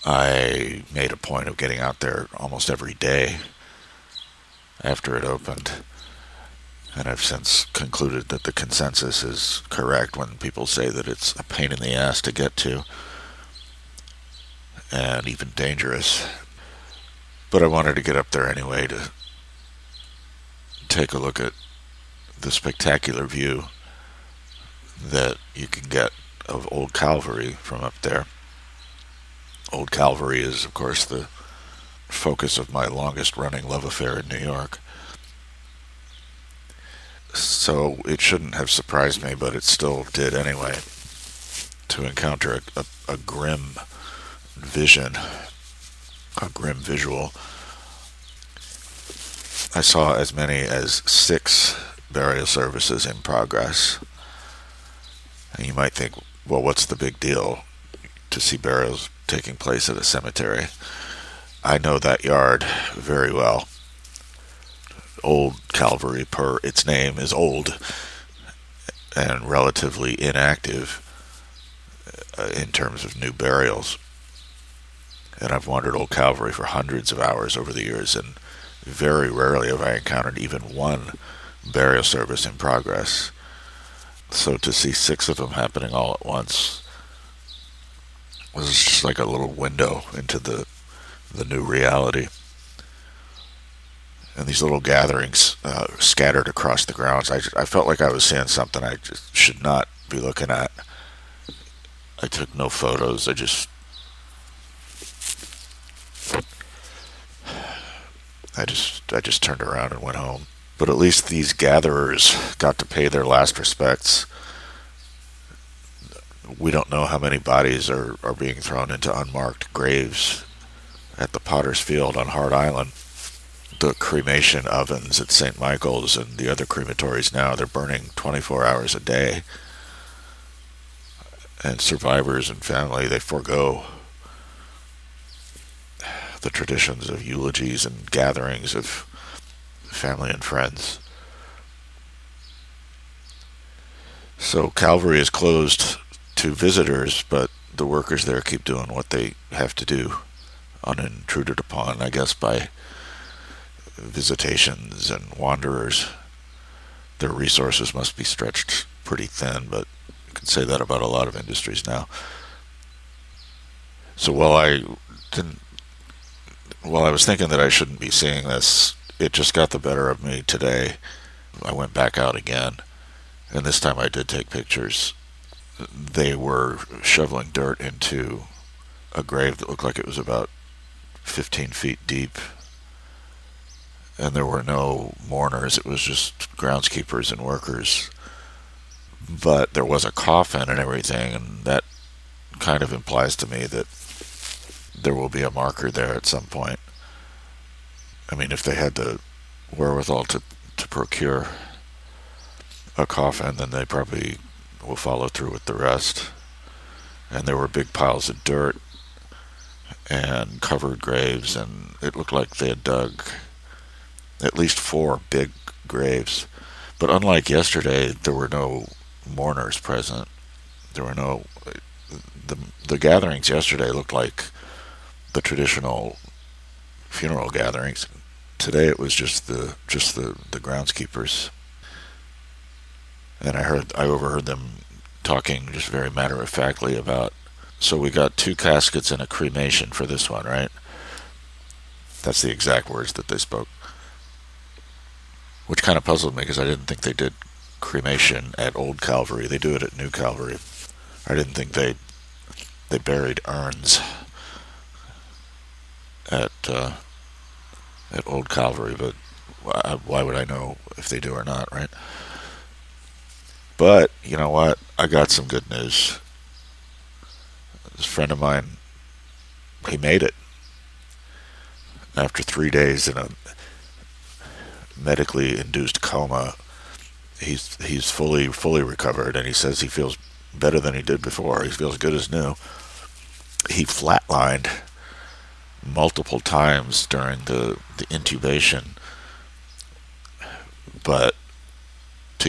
I made a point of getting out there almost every day after it opened. And I've since concluded that the consensus is correct when people say that it's a pain in the ass to get to and even dangerous. But I wanted to get up there anyway to take a look at the spectacular view that you can get of Old Calvary from up there. Old Calvary is, of course, the focus of my longest running love affair in New York. So it shouldn't have surprised me, but it still did anyway, to encounter a grim vision, a grim visual. I saw as many as 6 burial services in progress. And you might think, well, what's the big deal to see burials taking place at a cemetery? I know that yard very well. Old Calvary, per its name, is old and relatively inactive in terms of new burials. And I've wandered Old Calvary for hundreds of hours over the years, and very rarely have I encountered even one burial service in progress. So to see 6 of them happening all at once was just like a little window into the new reality. And these little gatherings scattered across the grounds, I felt like I was seeing something I just should not be looking at. I took no photos. I just turned around and went home. But at least these gatherers got to pay their last respects. We don't know how many bodies are being thrown into unmarked graves at the Potter's Field on Hart Island. The cremation ovens at St. Michael's and the other crematories now, they're burning 24 hours a day. And survivors and family, they forego the traditions of eulogies and gatherings of family and friends. So Calvary is closed to visitors, but the workers there keep doing what they have to do, unintruded upon, I guess, by visitations and wanderers. Their resources must be stretched pretty thin, but you can say that about a lot of industries now. So while I was thinking that I shouldn't be seeing this, it just got the better of me today. I went back out again, and this time I did take pictures. They were shoveling dirt into a grave that looked like it was about 15 feet deep, and there were no mourners. It was just groundskeepers and workers. But there was a coffin and everything, and that kind of implies to me that there will be a marker there at some point. I mean, if they had the wherewithal to procure a coffin, then they probably will follow through with the rest. And there were big piles of dirt and covered graves, and it looked like they had dug at least 4 big graves. But unlike yesterday, there were no mourners present. There were no... The gatherings yesterday looked like the traditional funeral gatherings. Today it was just the groundskeepers. And I overheard them talking just very matter-of-factly about, so we got 2 caskets and a cremation for this one, right? That's the exact words that they spoke. Which kind of puzzled me, because I didn't think they did cremation at Old Calvary. They do it at New Calvary. I didn't think they buried urns at Old Calvary, but why would I know if they do or not, right? But, you know what? I got some good news. This friend of mine, he made it. After 3 days in a medically induced coma, he's fully recovered, and he says he feels better than he did before. He feels good as new. He flatlined multiple times during the intubation, but